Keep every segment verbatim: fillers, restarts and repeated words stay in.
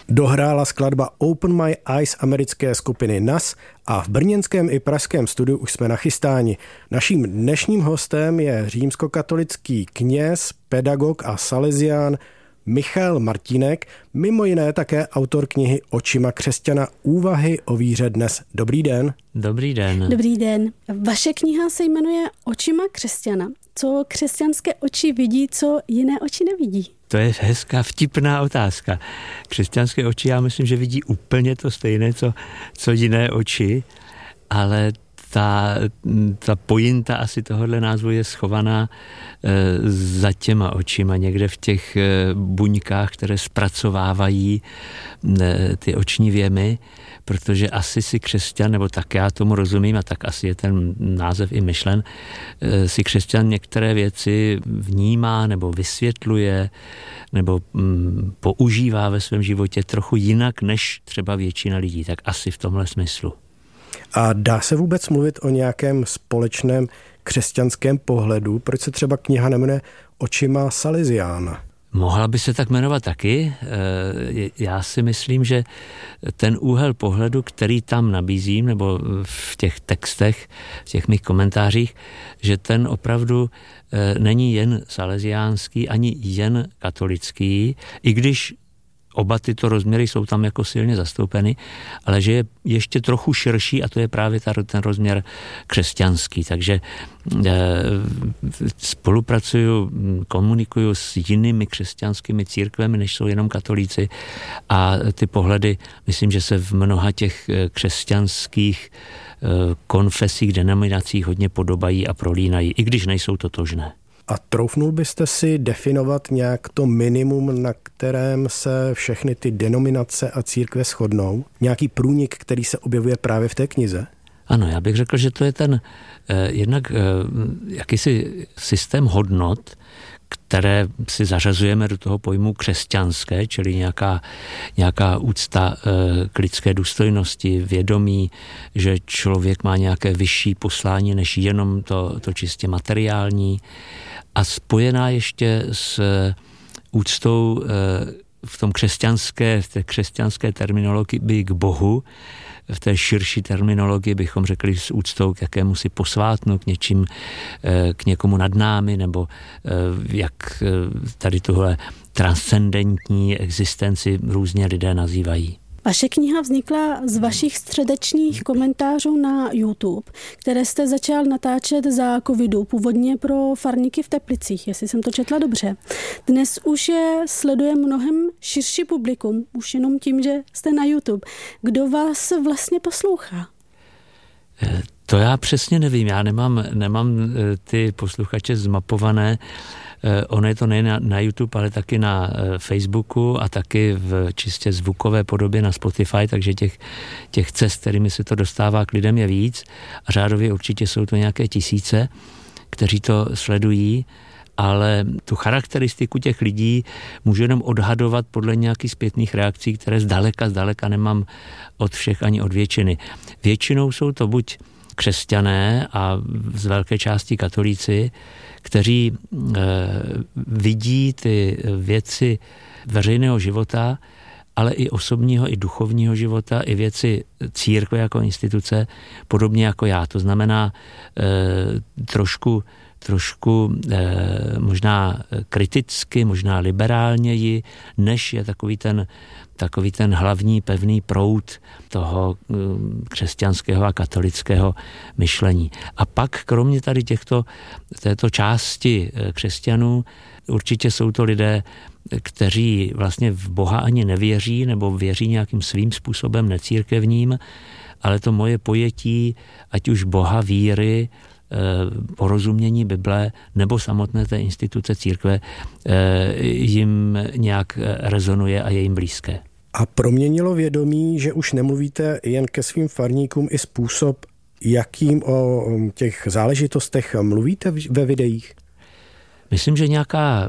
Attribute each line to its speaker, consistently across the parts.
Speaker 1: dohrála skladba Open My Eyes americké skupiny N A S a v brněnském i pražském studiu už jsme nachystáni. Naším dnešním hostem je římskokatolický kněz, pedagog a salesián Michal Martínek, mimo jiné také autor knihy Očima křesťana, úvahy o víře dnes. Dobrý den.
Speaker 2: Dobrý den.
Speaker 3: Dobrý den. Vaše kniha se jmenuje Očima křesťana. Co křesťanské oči vidí, co jiné oči nevidí?
Speaker 2: To je hezká, vtipná otázka. Křesťanské oči, já myslím, že vidí úplně to stejné, co, co jiné oči, ale ta, ta pointa asi tohohle názvu je schovaná e, za těma očima, někde v těch e, buňkách, které zpracovávají e, ty oční věmy, protože asi si křesťan, nebo tak já tomu rozumím, a tak asi je ten název i myšlen, e, si křesťan některé věci vnímá nebo vysvětluje, nebo mm, používá ve svém životě trochu jinak, než třeba většina lidí. Tak asi v tomhle smyslu.
Speaker 1: A dá se vůbec mluvit o nějakém společném křesťanském pohledu? Proč se třeba kniha nejmenuje Očima salesiána?
Speaker 2: Mohla by se tak jmenovat taky. Já si myslím, že ten úhel pohledu, který tam nabízím, nebo v těch textech, v těch mých komentářích, že ten opravdu není jen salesiánský, ani jen katolický, i když oba tyto rozměry jsou tam jako silně zastoupeny, ale že je ještě trochu širší a to je právě ta, ten rozměr křesťanský. Takže e, spolupracuju, komunikuju s jinými křesťanskými církvemi, než jsou jenom katolíci, a ty pohledy, myslím, že se v mnoha těch křesťanských e, konfesích, denominacích hodně podobají a prolínají, i když nejsou totožné.
Speaker 1: A troufnul byste si definovat nějak to minimum, na kterém se všechny ty denominace a církve shodnou? Nějaký průnik, který se objevuje právě v té knize?
Speaker 2: Ano, já bych řekl, že to je ten eh, jednak eh, jakýsi systém hodnot, které si zařazujeme do toho pojmu křesťanské, čili nějaká, nějaká úcta e, k lidské důstojnosti, vědomí, že člověk má nějaké vyšší poslání než jenom to, to čistě materiální, a spojená ještě s úctou e, v tom křesťanské, v té křesťanské terminologii k Bohu. V té širší terminologii bychom řekli s úctou k jakémusi posvátnu, k něčím, k někomu nad námi, nebo jak tady tuhle transcendentní existenci různě lidé nazývají.
Speaker 3: Vaše kniha vznikla z vašich středečních komentářů na YouTube, které jste začal natáčet za covidu, původně pro farníky v Teplicích, jestli jsem to četla dobře. Dnes už je sleduje mnohem širší publikum, už jenom tím, že jste na YouTube. Kdo vás vlastně poslouchá?
Speaker 2: To já přesně nevím, já nemám, nemám ty posluchače zmapované. Ono je to nejen na, na YouTube, ale taky na Facebooku a taky v čistě zvukové podobě na Spotify, takže těch, těch cest, kterými se to dostává k lidem, je víc a řádově určitě jsou to nějaké tisíce, kteří to sledují, ale tu charakteristiku těch lidí můžu jenom odhadovat podle nějakých zpětných reakcí, které zdaleka, zdaleka nemám od všech ani od většiny. Většinou jsou to buď křesťané a z velké části katolíci, kteří e, vidí ty věci veřejného života, ale i osobního, i duchovního života, i věci církve jako instituce, podobně jako já. To znamená e, trošku, trošku e, možná kriticky, možná liberálněji, než je takový ten, takový ten hlavní pevný proud toho křesťanského a katolického myšlení. A pak kromě tady těchto, této části křesťanů určitě jsou to lidé, kteří vlastně v Boha ani nevěří nebo věří nějakým svým způsobem necírkevním, ale to moje pojetí, ať už Boha, víry, porozumění Bible nebo samotné té instituce církve jim nějak rezonuje a je jim blízké.
Speaker 1: A proměnilo vědomí, že už nemluvíte jen ke svým farníkům, i způsob, jakým o těch záležitostech mluvíte ve videích?
Speaker 2: Myslím, že nějaká,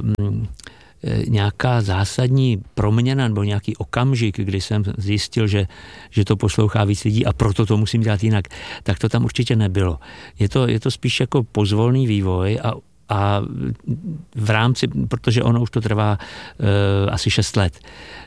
Speaker 2: nějaká zásadní proměna nebo nějaký okamžik, kdy jsem zjistil, že, že to poslouchá víc lidí a proto to musím dělat jinak, tak to tam určitě nebylo. Je to, je to spíš jako pozvolný vývoj a a v rámci, protože ono už to trvá e, asi šest let,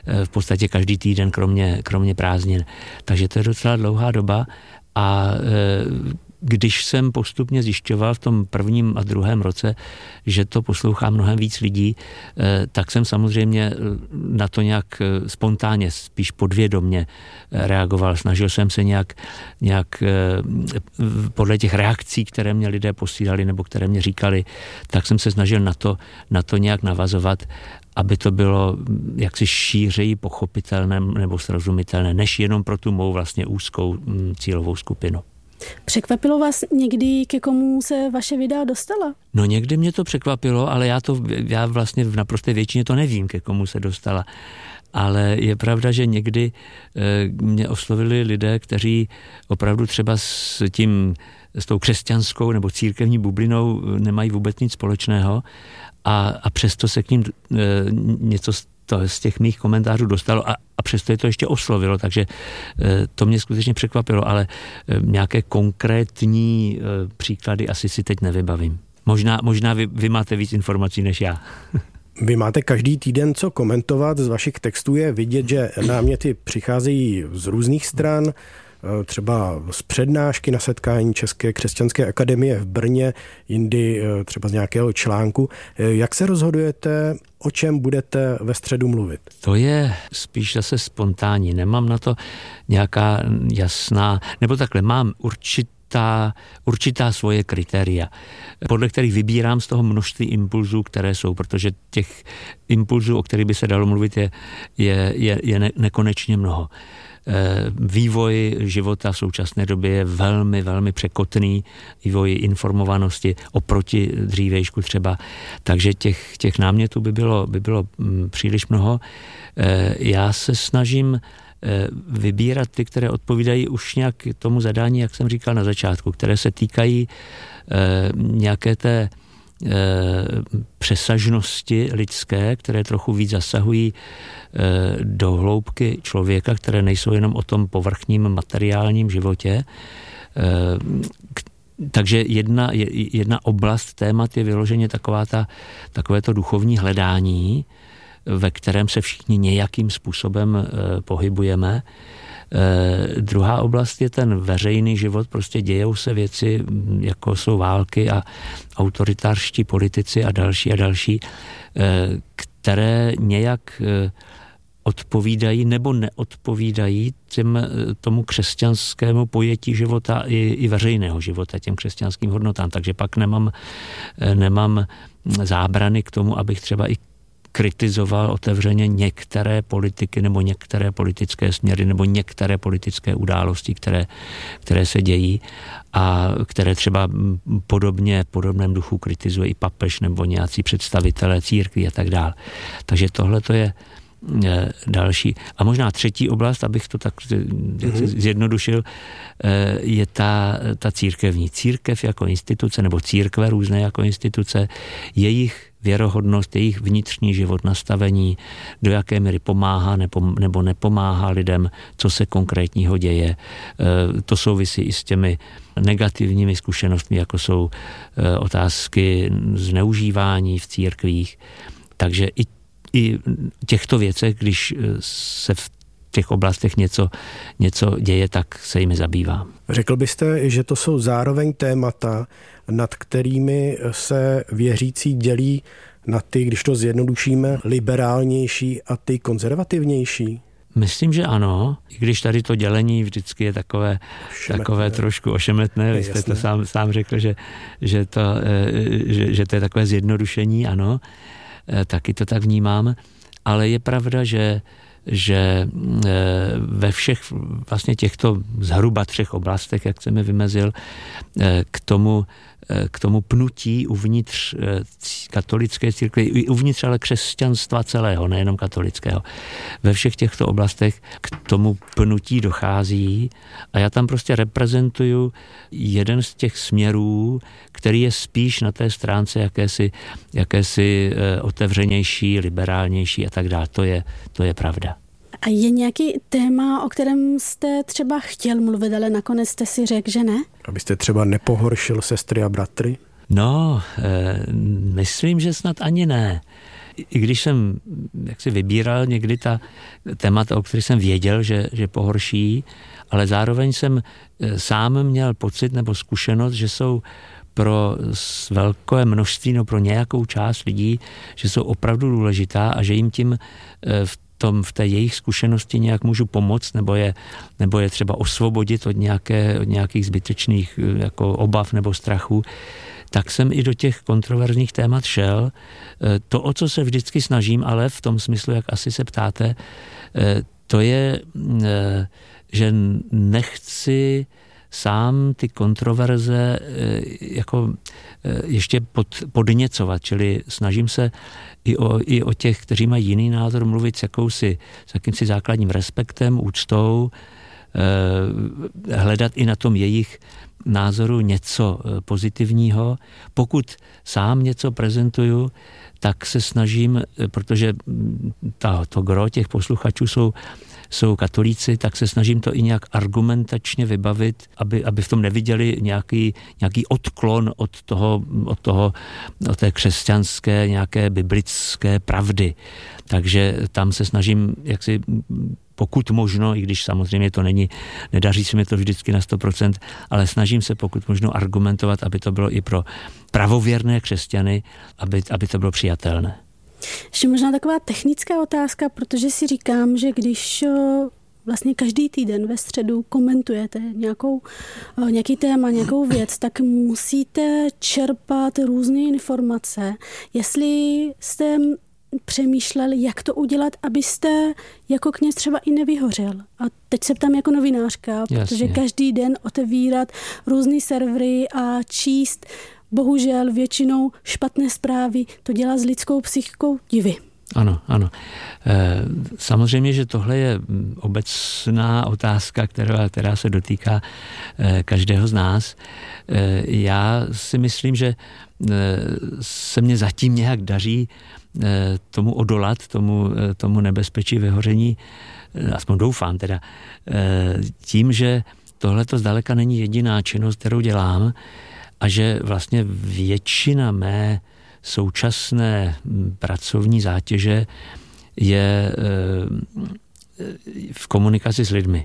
Speaker 2: v podstatě každý týden, kromě, kromě prázdnin. Takže to je docela dlouhá doba a když jsem postupně zjišťoval v tom prvním a druhém roce, že to poslouchá mnohem víc lidí, tak jsem samozřejmě na to nějak spontánně, spíš podvědomně reagoval. Snažil jsem se nějak, nějak podle těch reakcí, které mě lidé posílali nebo které mě říkali, tak jsem se snažil na to, na to nějak navazovat, aby to bylo jaksi šířeji pochopitelné nebo srozumitelné, než jenom pro tu mou vlastně úzkou cílovou skupinu.
Speaker 3: Překvapilo vás někdy, ke komu se vaše videa dostala?
Speaker 2: No někdy mě to překvapilo, ale já to, já vlastně v naprosté většině to nevím, ke komu se dostala. Ale je pravda, že někdy e, mě oslovili lidé, kteří opravdu třeba s tím, s tou křesťanskou nebo církevní bublinou nemají vůbec nic společného a, a přesto se k ním e, něco to z těch mých komentářů dostalo a, a přesto je to ještě oslovilo, takže e, to mě skutečně překvapilo, ale e, nějaké konkrétní e, příklady asi si teď nevybavím. Možná, možná vy, vy máte víc informací než já.
Speaker 1: Vy máte každý týden co komentovat, z vašich textů je vidět, že náměty přicházejí z různých stran, třeba z přednášky na setkání České křesťanské akademie v Brně, jindy třeba z nějakého článku. Jak se rozhodujete, o čem budete ve středu mluvit?
Speaker 2: To je spíš zase spontánní. Nemám na to nějaká jasná, nebo takhle, mám určitá, určitá svoje kritéria, podle kterých vybírám z toho množství impulzů, které jsou, protože těch impulzů, o kterých by se dalo mluvit, je, je, je, je ne, nekonečně mnoho. Vývoj života v současné době je velmi, velmi překotný, vývoj informovanosti oproti dřívejšku třeba, takže těch, těch námětů by bylo, by bylo příliš mnoho. Já se snažím vybírat ty, které odpovídají už nějak tomu zadání, jak jsem říkal na začátku, které se týkají nějaké té přesažnosti lidské, které trochu víc zasahují do hloubky člověka, které nejsou jenom o tom povrchním materiálním životě. Takže jedna, jedna oblast témat je vyloženě taková ta, takové to duchovní hledání, ve kterém se všichni nějakým způsobem pohybujeme. Eh, druhá oblast je ten veřejný život, prostě dějou se věci, jako jsou války a autoritářští politici a další a další, eh, které nějak eh, odpovídají nebo neodpovídají těm, tomu křesťanskému pojetí života i, i veřejného života, těm křesťanským hodnotám. Takže pak nemám, nemám zábrany k tomu, abych třeba i kritizoval otevřeně některé politiky nebo některé politické směry nebo některé politické události, které, které se dějí a které třeba podobně, podobném duchu kritizuje i papež nebo nějací představitelé církví a tak dále. Takže tohle to je další. A možná třetí oblast, abych to tak mm-hmm. zjednodušil, je ta, ta církevní. Církev jako instituce, nebo církve různé jako instituce, jejich věrohodnost, jejich vnitřní život, nastavení, do jaké míry pomáhá nebo nepomáhá lidem, co se konkrétního děje. To souvisí i s těmi negativními zkušenostmi, jako jsou otázky zneužívání v církvích. Takže i I těchto věcech, když se v těch oblastech něco, něco děje, tak se jimi zabývám.
Speaker 1: Řekl byste, že to jsou zároveň témata, nad kterými se věřící dělí na ty, když to zjednodušíme, liberálnější a ty konzervativnější?
Speaker 2: Myslím, že ano, i když tady to dělení vždycky je takové, takové trošku ošemetné. Vy jste to sám, sám řekl, že, že, to, že, že to je takové zjednodušení, ano. Taky to tak vnímám, ale je pravda, že, že ve všech vlastně těchto zhruba třech oblastech, jak jsem je vymezil, k tomu, k tomu pnutí uvnitř katolické církve, i uvnitř ale křesťanstva celého, nejenom katolického. Ve všech těchto oblastech k tomu pnutí dochází a já tam prostě reprezentuju jeden z těch směrů, který je spíš na té stránce jakési, jakési otevřenější, liberálnější a tak dále. To je, to je pravda.
Speaker 3: A je nějaký téma, o kterém jste třeba chtěl mluvit, ale nakonec jste si řekl, že ne?
Speaker 1: Abyste třeba nepohoršil sestry a bratry?
Speaker 2: No, e, myslím, že snad ani ne. I když jsem jaksi vybíral někdy ta témata, o kterých jsem věděl, že, že pohorší, ale zároveň jsem sám měl pocit nebo zkušenost, že jsou pro velké množství, no pro nějakou část lidí, že jsou opravdu důležitá a že jim tím v tom, v té jejich zkušenosti nějak můžu pomoct, nebo je, nebo je třeba osvobodit od, nějaké, od nějakých zbytečných jako obav nebo strachů, tak jsem i do těch kontroverzních témat šel. To, o co se vždycky snažím, ale v tom smyslu, jak asi se ptáte, to je, že nechci sám ty kontroverze jako ještě pod, podněcovat, čili snažím se i o, i o těch, kteří mají jiný názor, mluvit s jakousi, s jakýmsi základním respektem, úctou, hledat i na tom jejich názoru něco pozitivního. Pokud sám něco prezentuju, tak se snažím, protože ta, to gro těch posluchačů jsou jsou katolíci, tak se snažím to i nějak argumentačně vybavit, aby, aby v tom neviděli nějaký, nějaký odklon od toho, od toho, od té křesťanské, nějaké biblické pravdy. Takže tam se snažím jaksi pokud možno, i když samozřejmě to není, nedaří se mi to vždycky na sto procent, ale snažím se pokud možno argumentovat, aby to bylo i pro pravověrné křesťany, aby, aby to bylo přijatelné.
Speaker 3: Ještě možná taková technická otázka, protože si říkám, že když vlastně každý týden ve středu komentujete nějakou, nějaký téma, nějakou věc, tak musíte čerpat různé informace. Jestli jste přemýšleli, jak to udělat, abyste jako kněz třeba i nevyhořel. A teď se ptám jako novinářka,
Speaker 2: Jasně.
Speaker 3: protože každý den otevírat různý servery a číst bohužel většinou špatné zprávy, to dělá s lidskou psychikou divy.
Speaker 2: Ano, ano. E, samozřejmě, že tohle je obecná otázka, která, která se dotýká e, každého z nás. E, já si myslím, že e, se mně zatím nějak daří e, tomu odolat, tomu, e, tomu nebezpečí vyhoření, e, aspoň doufám teda, e, tím, že tohle to zdaleka není jediná činnost, kterou dělám, a že vlastně většina mé současné pracovní zátěže je v komunikaci s lidmi.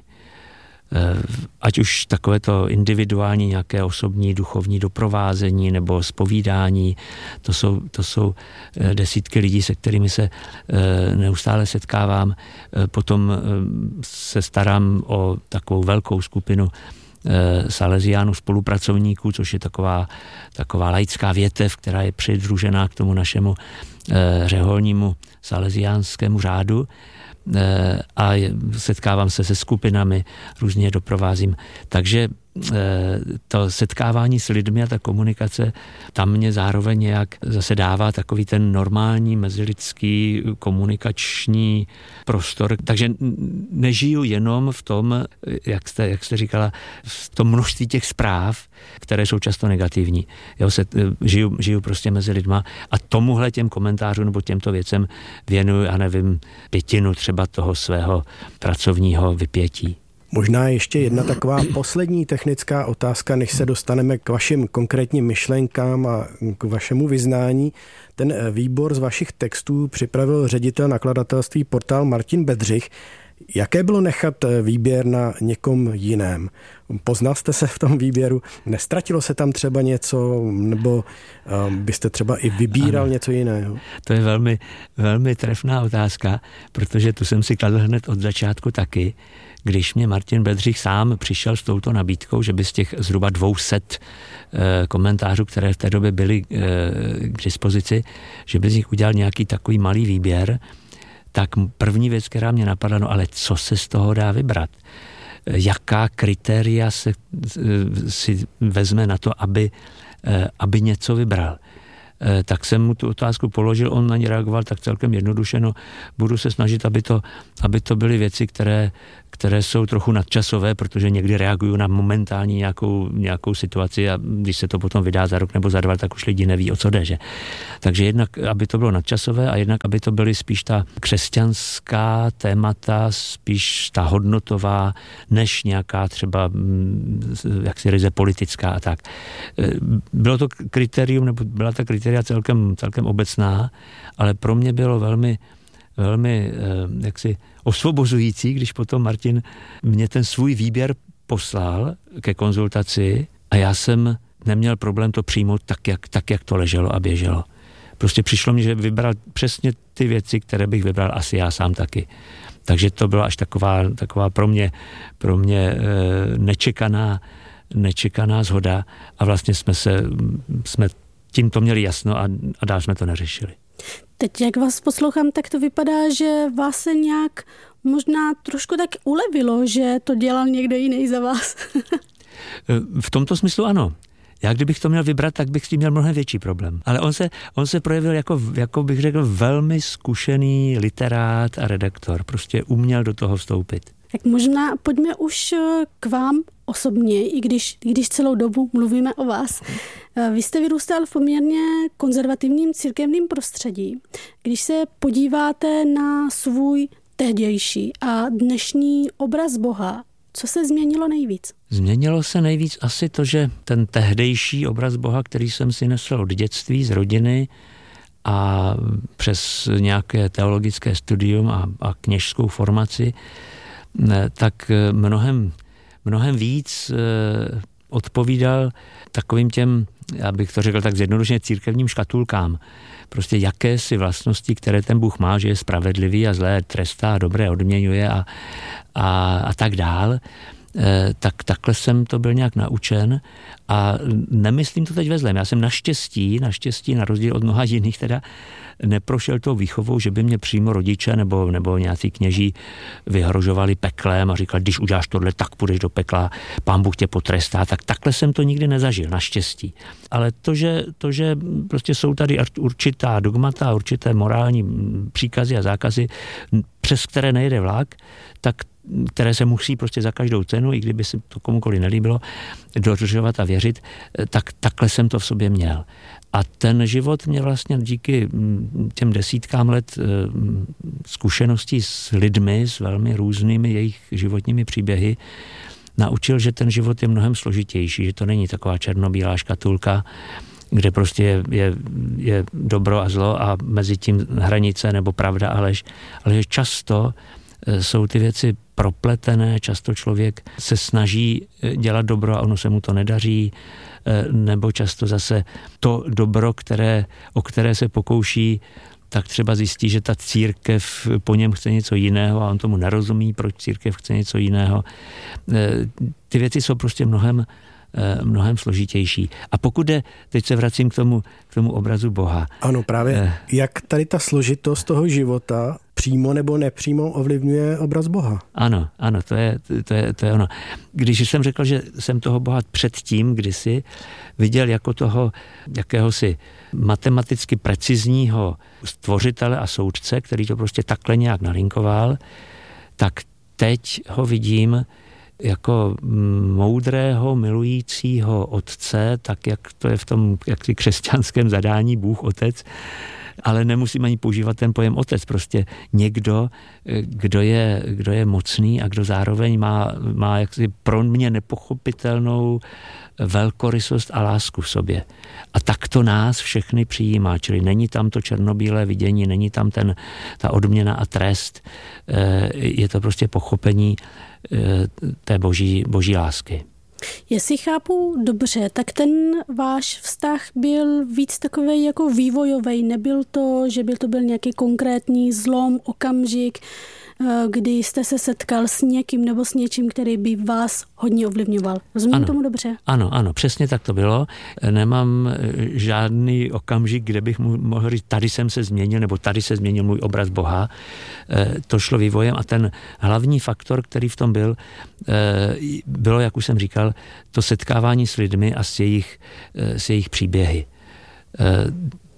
Speaker 2: Ať už takové to individuální nějaké osobní duchovní doprovázení nebo zpovídání, to jsou, to jsou desítky lidí, se kterými se neustále setkávám. Potom se starám o takovou velkou skupinu Salesiánů spolupracovníků, což je taková, taková laická větev, která je přidružená k tomu našemu řeholnímu salesiánskému řádu, a setkávám se se skupinami, různě doprovázím. Takže to setkávání s lidmi a ta komunikace tam mě zároveň nějak zase dává takový ten normální mezilidský komunikační prostor. Takže nežiju jenom v tom, jak jste, jak jste říkala, v tom množství těch zpráv, které jsou často negativní. Jo, se, žiju, žiju prostě mezi lidma a tomuhle těm komentářům nebo těmto věcem věnuju, já nevím, pětinu třeba toho svého pracovního vypětí.
Speaker 1: Možná ještě jedna taková poslední technická otázka, než se dostaneme k vašim konkrétním myšlenkám a k vašemu vyznání. Ten výbor z vašich textů připravil ředitel nakladatelství Portál Martin Bedřich. Jaké bylo nechat výběr na někom jiném? Poznal jste se v tom výběru? Nestratilo se tam třeba něco? Nebo byste třeba i vybíral ano. něco jiného?
Speaker 2: To je velmi, velmi trefná otázka, protože tu jsem si kladl hned od začátku taky, když mě Martin Bedřich sám přišel s touto nabídkou, že by z těch zhruba dvou set komentářů, které v té době byly k dispozici, že by z nich udělal nějaký takový malý výběr, tak první věc, která mě napadla, no ale co se z toho dá vybrat? Jaká kritéria se si vezme na to, aby, aby něco vybral? Tak jsem mu tu otázku položil, on na ní reagoval tak celkem jednoduše, no budu se snažit, aby to, aby to byly věci, které, které jsou trochu nadčasové, protože někdy reagují na momentální nějakou, nějakou situaci a když se to potom vydá za rok nebo za dva, tak už lidi neví, o co jde. Že? Takže jednak, aby to bylo nadčasové a jednak, aby to byly spíš ta křesťanská témata, spíš ta hodnotová, než nějaká třeba jaksi ryze politická a tak. Bylo to kritérium, nebo byla ta kritéria celkem, celkem obecná, ale pro mě bylo velmi velmi jaksi osvobozující, když potom Martin mě ten svůj výběr poslal ke konzultaci a já jsem neměl problém to přijmout tak, jak, tak, jak to leželo a běželo. Prostě přišlo mi, že vybral přesně ty věci, které bych vybral asi já sám taky. Takže to byla až taková, taková pro mě, pro mě nečekaná, nečekaná shoda a vlastně jsme se, jsme tímto měli jasno a, a dál jsme to neřešili.
Speaker 3: Teď, jak vás poslouchám, tak to vypadá, že vás se nějak možná trošku tak ulevilo, že to dělal někdo jiný za vás.
Speaker 2: V tomto smyslu ano. Já kdybych to měl vybrat, tak bych s tím měl mnohem větší problém. Ale on se, on se projevil jako, jako bych řekl, velmi zkušený literát a redaktor. Prostě uměl do toho vstoupit.
Speaker 3: Tak možná pojďme už k vám osobně, i když, když celou dobu mluvíme o vás. Vy jste vyrůstal v poměrně konzervativním církevním prostředí. Když se podíváte na svůj tehdější a dnešní obraz Boha, co se změnilo nejvíc?
Speaker 2: Změnilo se nejvíc asi to, že ten tehdejší obraz Boha, který jsem si nesl od dětství, z rodiny a přes nějaké teologické studium a, a kněžskou formaci, tak mnohem, mnohem víc odpovídal takovým těm, já bych to řekl tak zjednodušeně, církevním škatulkám. Prostě jakési vlastnosti, které ten Bůh má, že je spravedlivý a zlé trestá, dobré odměňuje a, a, a tak dál. Tak takhle jsem to byl nějak naučen a nemyslím to teď ve zlém. Já jsem naštěstí, naštěstí na rozdíl od mnoha jiných teda neprošel tou výchovou, že by mě přímo rodiče nebo, nebo nějací kněží vyhrožovali peklem a říkali, když uděláš tohle, tak půjdeš do pekla, Pán Bůh tě potrestá, tak takhle jsem to nikdy nezažil, naštěstí. Ale to, že, to, že prostě jsou tady určitá dogmata, určité morální příkazy a zákazy, přes které nejde vlak, tak které se musí prostě za každou cenu, i kdyby se to komukoliv nelíbilo, dodržovat a věřit, tak takhle jsem to v sobě měl. A ten život mě vlastně díky těm desítkám let zkušeností s lidmi, s velmi různými jejich životními příběhy, naučil, že ten život je mnohem složitější, že to není taková černobílá škatulka, kde prostě je, je, je dobro a zlo a mezi tím hranice nebo pravda a lež, ale že často jsou ty věci propletené, často člověk se snaží dělat dobro a ono se mu to nedaří, nebo často zase to dobro, které, o které se pokouší, tak třeba zjistí, že ta církev po něm chce něco jiného a on tomu nerozumí, proč církev chce něco jiného. Ty věci jsou prostě mnohem, mnohem složitější. A pokud jde, teď se vracím k tomu, k tomu obrazu Boha.
Speaker 1: Ano, právě. Eh. Jak tady ta složitost toho života přímo nebo nepřímo ovlivňuje obraz Boha?
Speaker 2: Ano, ano, to je, to je, to je ono. Když jsem řekl, že jsem toho Boha předtím kdysi viděl jako toho jakéhosi matematicky precizního stvořitele a soudce, který to prostě takhle nějak nalinkoval, tak teď ho vidím jako moudrého, milujícího otce, tak jak to je v tom jaksi křesťanském zadání Bůh Otec, ale nemusím ani používat ten pojem otec, prostě někdo, kdo je, kdo je mocný a kdo zároveň má, má jaksi pro mě nepochopitelnou velkorysost a lásku v sobě. A tak to nás všechny přijímá, čili není tam to černobílé vidění, není tam ten, ta odměna a trest, je to prostě pochopení té boží, boží lásky.
Speaker 3: Jestli chápu dobře, tak ten váš vztah byl víc takový jako vývojový. Nebyl to, že by to byl nějaký konkrétní zlom, okamžik, kdy jste se setkal s někým nebo s něčím, který by vás hodně ovlivňoval. Rozumím ano, tomu dobře?
Speaker 2: Ano, ano, přesně tak to bylo. Nemám žádný okamžik, kde bych mohl říct, tady jsem se změnil, nebo tady se změnil můj obraz Boha. To šlo vývojem a ten hlavní faktor, který v tom byl, bylo, jak už jsem říkal, to setkávání s lidmi a s jejich, s jejich příběhy.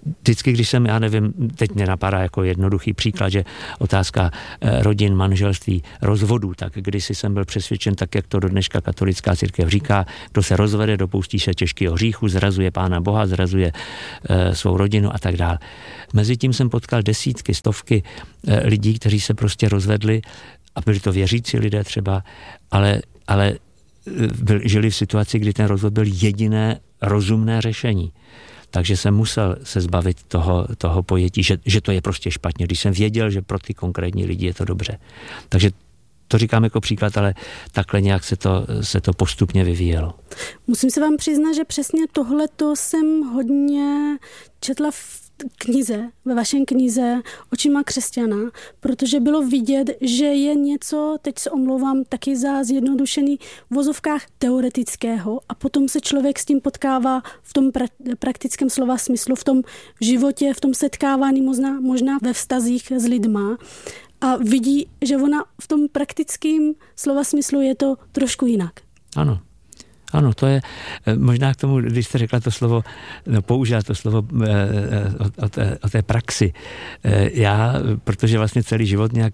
Speaker 2: vždycky, když jsem, já nevím, teď mě napadá jako jednoduchý příklad, že otázka rodin, manželství, rozvodů, tak kdysi jsem byl přesvědčen, tak jak to do dneška katolická církev říká, kdo se rozvede, dopustí se těžkého hříchu, zrazuje Pána Boha, zrazuje e, svou rodinu a tak dále. Mezitím jsem potkal desítky, stovky e, lidí, kteří se prostě rozvedli a byli to věřící lidé třeba, ale, ale byl, žili v situaci, kdy ten rozvod byl jediné rozumné řešení. Takže jsem musel se zbavit toho, toho pojetí, že, že to je prostě špatně, když jsem věděl, že pro ty konkrétní lidi je to dobře. Takže to říkám jako příklad, ale takhle nějak se to, se to postupně vyvíjelo.
Speaker 3: Musím se vám přiznat, že přesně tohleto jsem hodně četla v knize, ve vašem knize Očima křesťana, protože bylo vidět, že je něco, teď se omlouvám taky za zjednodušený v vozovkách teoretického a potom se člověk s tím potkává v tom pra- praktickém slova smyslu, v tom životě, v tom setkávání možná, možná ve vztazích s lidma a vidí, že ona v tom praktickém slova smyslu je to trošku jinak.
Speaker 2: Ano. Ano, to je možná k tomu, když jste řekla to slovo, no, použila to slovo e, o, o, té, o té praxi. E, já, protože vlastně celý život nějak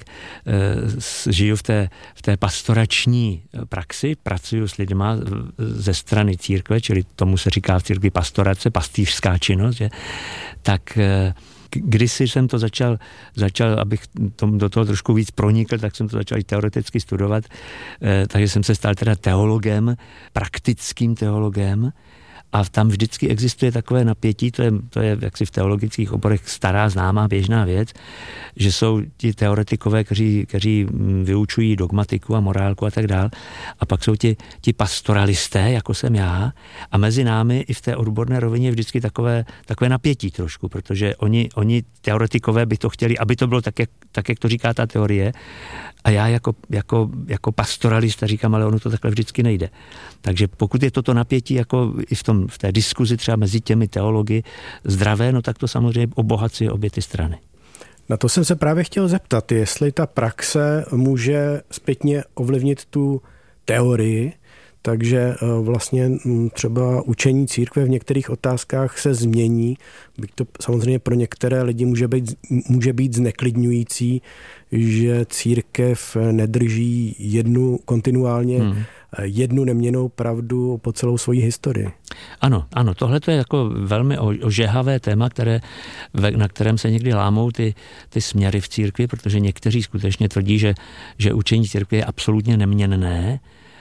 Speaker 2: e, žiju v té, v té pastorační praxi, pracuju s lidma ze strany církve, čili tomu se říká v církvi pastorace, pastýřská činnost, že? Tak e, kdysi jsem to začal, začal abych tom, do toho trošku víc pronikl, tak jsem to začal i teoreticky studovat, eh, takže jsem se stal teda teologem, praktickým teologem a tam vždycky existuje takové napětí, to je, to je jaksi v teologických oborech stará, známá, běžná věc, že jsou ti teoretikové, kteří, kteří vyučují dogmatiku a morálku a tak dál, a pak jsou ti, ti pastoralisté, jako jsem já, a mezi námi i v té odborné rovině je vždycky takové, takové napětí trošku, protože oni, oni teoretikové by to chtěli, aby to bylo tak, jak, tak, jak to říká ta teorie, a já jako, jako, jako pastoralista říkám, ale ono to takhle vždycky nejde. Takže pokud je toto napětí jako i v, tom, v té diskuzi třeba mezi těmi teology zdravé, no tak to samozřejmě obohacuje obě ty strany.
Speaker 1: Na to jsem se právě chtěl zeptat, jestli ta praxe může zpětně ovlivnit tu teorii, takže vlastně třeba učení církve v některých otázkách se změní. Byť to samozřejmě pro některé lidi může být, může být zneklidňující, že církev nedrží jednu kontinuálně hmm. jednu neměnnou pravdu po celou svoji historii.
Speaker 2: Ano, ano, tohle to je jako velmi ožehavé téma, které, na kterém se někdy lámou ty, ty směry v církvi, protože někteří skutečně tvrdí, že, že učení církve je absolutně neměnné.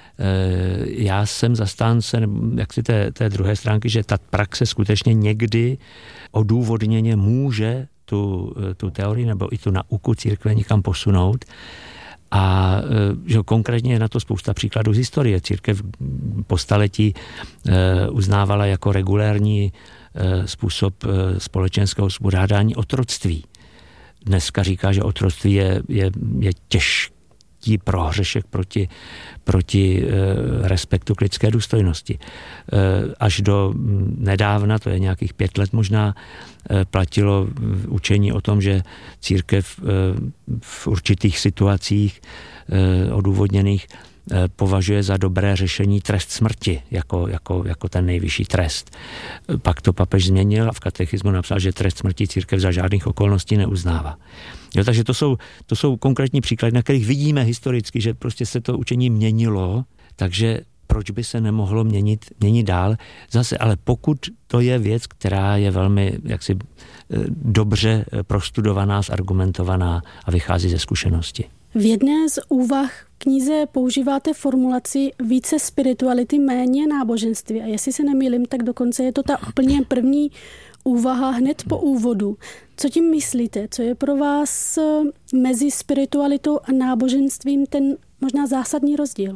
Speaker 2: Já jsem zastánce jaksi té, té druhé stránky, že ta praxe skutečně někdy odůvodněně může tu, tu teorii nebo i tu nauku církve někam posunout. A že konkrétně je na to spousta příkladů z historie. Církev po staletí uznávala jako regulérní způsob společenského uspořádání otroctví. Dneska říká, že otroctví je, je, je těžké prohřešek proti, proti e, respektu k lidské důstojnosti. E, až do nedávna, to je nějakých pět let možná, e, platilo učení o tom, že církev e, v určitých situacích e, odůvodněných e, považuje za dobré řešení trest smrti jako, jako, jako ten nejvyšší trest. E, pak to papež změnil a v katechismu napsal, že trest smrti církev za žádných okolností neuznává. Jo, takže to jsou, to jsou konkrétní příklady, na kterých vidíme historicky, že prostě se to učení měnilo, takže proč by se nemohlo měnit, měnit dál? Zase, ale pokud to je věc, která je velmi jaksi dobře prostudovaná, zargumentovaná a vychází ze zkušenosti.
Speaker 3: V jedné z úvah v knize používáte formulaci více spirituality, méně náboženství. A jestli se nemýlím, tak dokonce je to ta úplně první úvaha hned po úvodu. Co tím myslíte? Co je pro vás mezi spiritualitou a náboženstvím ten možná zásadní rozdíl?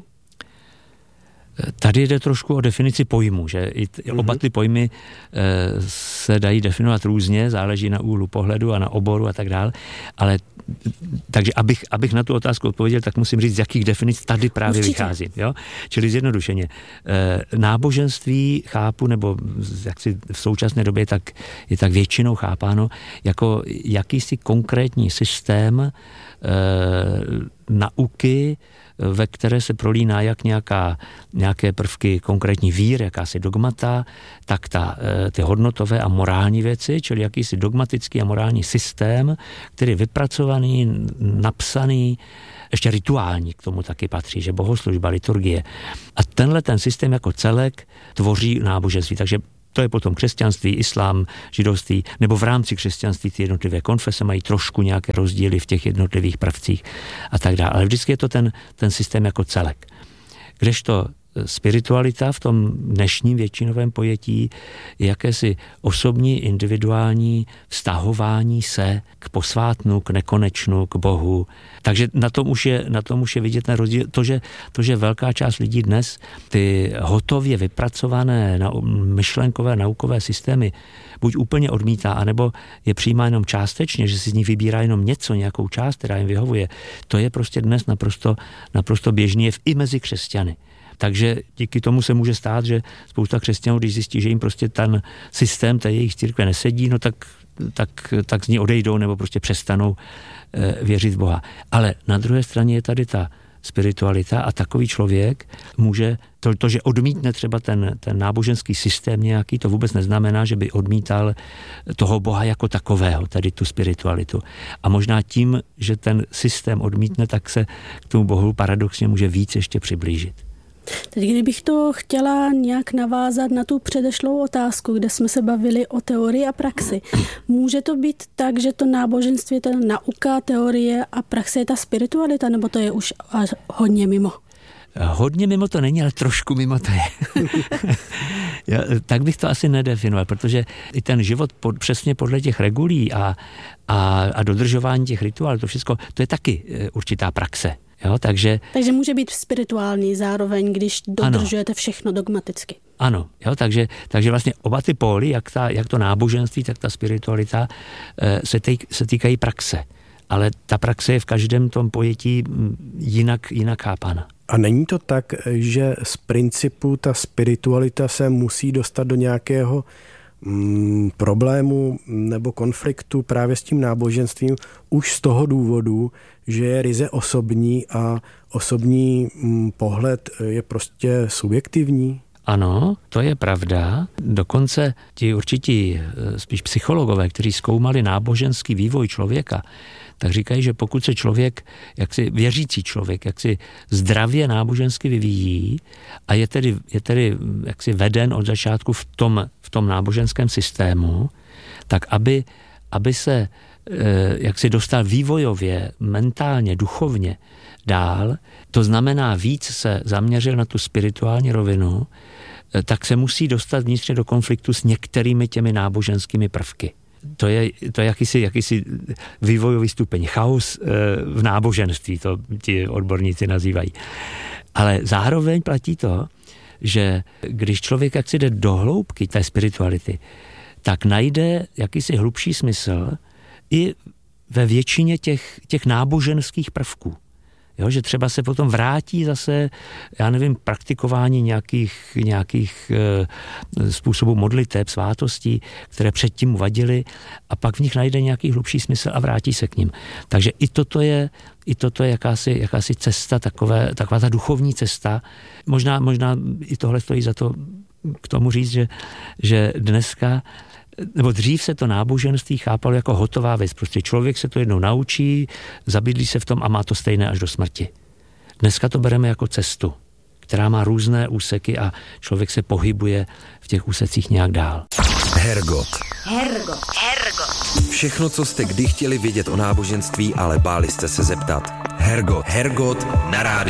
Speaker 2: Tady jde trošku o definici pojmu, že i oba ty pojmy se dají definovat různě, záleží na úhlu pohledu a na oboru a tak dále, ale takže abych, abych na tu otázku odpověděl, tak musím říct, z jakých definic tady právě
Speaker 3: Určitě.
Speaker 2: vycházím. Jo? Čili zjednodušeně. Náboženství chápu, nebo jak si v současné době je tak, je tak většinou chápáno, jako jakýsi konkrétní systém nauky, ve které se prolíná jak nějaká, nějaké prvky konkrétní víry, jakási dogmata, tak ta, ty hodnotové a morální věci, čili jakýsi dogmatický a morální systém, který je vypracovaný, napsaný, ještě rituální k tomu taky patří, že bohoslužba, liturgie. A tenhle ten systém jako celek tvoří náboženství, takže to je potom křesťanství, islám, židovství, nebo v rámci křesťanství ty jednotlivé konfese mají trošku nějaké rozdíly v těch jednotlivých prvcích a tak dále. Ale vždycky je to ten, ten systém jako celek. Kdežto spiritualita v tom dnešním většinovém pojetí je jakési osobní, individuální vztahování se k posvátnu, k nekonečnu, k Bohu. Takže na tom už je, na tom už je vidět ten rozdíl. To že, to, že velká část lidí dnes ty hotově vypracované myšlenkové, naukové systémy buď úplně odmítá, anebo je přijímá jenom částečně, že si z nich vybírá jenom něco, nějakou část, která jim vyhovuje. To je prostě dnes naprosto, naprosto běžný jev i mezi křesťany. Takže díky tomu se může stát, že spousta křesťanů, když zjistí, že jim prostě ten systém té jejich církve nesedí, no tak, tak, tak z ní odejdou nebo prostě přestanou e, věřit v Boha. Ale na druhé straně je tady ta spiritualita a takový člověk může, to, to že odmítne třeba ten, ten náboženský systém nějaký, to vůbec neznamená, že by odmítal toho Boha jako takového, tady tu spiritualitu. A možná tím, že ten systém odmítne, tak se k tomu Bohu paradoxně může víc ještě přiblížit.
Speaker 3: Teď kdybych to chtěla nějak navázat na tu předešlou otázku, kde jsme se bavili o teorii a praxi. Může to být tak, že to náboženství je ta nauka, teorie a praxe je ta spiritualita, nebo to je už až hodně mimo?
Speaker 2: Hodně mimo to není, ale trošku mimo to je. Já, tak bych to asi nedefinoval, protože i ten život pod, přesně podle těch regulí a, a, a dodržování těch rituálů, to všechno, to je taky určitá praxe. Jo, takže,
Speaker 3: takže může být spirituální zároveň, když dodržujete ano, všechno dogmaticky.
Speaker 2: Ano, jo, takže, takže vlastně oba ty póly, jak, ta, jak to náboženství, tak ta spiritualita se, tý, se týkají praxe. Ale ta praxe je v každém tom pojetí jinak, jinak chápána.
Speaker 1: A není to tak, že z principu ta spiritualita se musí dostat do nějakého mm, problému nebo konfliktu právě s tím náboženstvím už z toho důvodu, že je ryze osobní a osobní mm, pohled je prostě subjektivní?
Speaker 2: Ano, to je pravda. Dokonce ti určití spíš psychologové, kteří zkoumali náboženský vývoj člověka, tak říkají, že pokud se člověk, jaksi věřící člověk, jaksi zdravě nábožensky vyvíjí a je tedy, je tedy jaksi veden od začátku v tom, v tom náboženském systému, tak aby, aby se jak si dostal vývojově, mentálně, duchovně dál, to znamená víc se zaměřil na tu spirituální rovinu, tak se musí dostat vnitřně do konfliktu s některými těmi náboženskými prvky. To je, to je jakýsi, jakýsi vývojový stupeň, chaos v náboženství, to ti odborníci nazývají. Ale zároveň platí to, že když člověk jak si jde do hloubky té spirituality, tak najde jakýsi hlubší smysl i ve většině těch, těch náboženských prvků. Jo, že třeba se potom vrátí zase, já nevím, praktikování nějakých, nějakých e, způsobů modliteb, svátostí, které předtím mu vadily a pak v nich najde nějaký hlubší smysl a vrátí se k nim. Takže i toto je, i toto je jakási, jakási cesta, takové, taková ta duchovní cesta. Možná, možná i tohle stojí za to k tomu říct, že, že dneska nebo dřív se to náboženství chápalo jako hotová věc. Prostě člověk se to jednou naučí, zabydlí se v tom a má to stejné až do smrti. Dneska to bereme jako cestu, která má různé úseky a člověk se pohybuje v těch úsecích nějak dál.
Speaker 4: Hergot.
Speaker 5: Hergot. Hergot.
Speaker 4: Všechno, co jste kdy chtěli vědět o náboženství, ale báli jste se zeptat. Hergot. Hergot na rádiu.